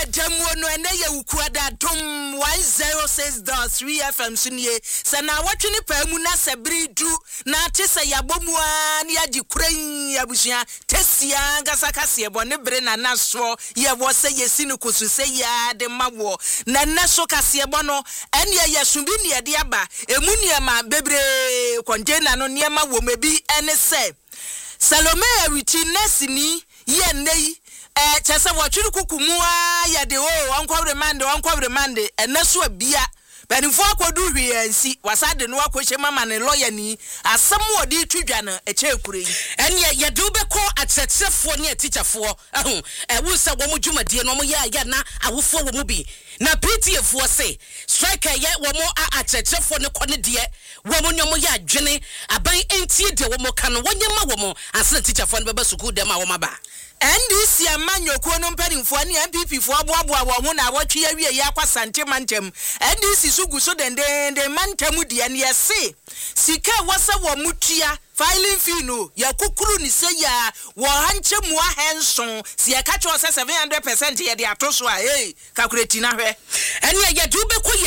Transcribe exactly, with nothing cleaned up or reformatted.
jamu no ene ye ukuada dom one oh six point three F M sunie se na watwene pa mu na sebridu na te se yabomua na yaji kuran abusua tesia ngasa kase bo ne bre na naso ye wo se yesi no kosu se ya de mawo na naso kase bo no ene ye sumbi ne de aba emu ne ma bebre container no ne ma wo mebi ene se Salome Awiti nesini ye nei eh chese watwiri kukumua ya de o ankwa remande ankwa remande eneso abia benifo akodu hwiansi wasade no akohye mama ne lawyer ni asem wodi twidwa no eche ekure yi ene ye de obekọ atsetsefo ne teacherfo ehun eh wo se wo mo dwumadie no mo ya ya na awofo wo mu bi na P T A fo se striker ye wo mo atsetsefo ne kone de wo mo nyomo ya adwene aban entie de wo mo ka no wonyema wo mo asene teacherfo no beba school dem a wo maba N D C amanyokuo no mpanimfo ne M P P fo aboaboa wo ho na wotwe awie ya kwasante mantem N D C sugu so dendende mantem de ne yese sika wasa wo mutua filing fee no ya kukuru ni se ya wo hanche mu ahenson si ya ka cho seven hundred percent ye de atoso a eh calculate na hwe ene ye du be ko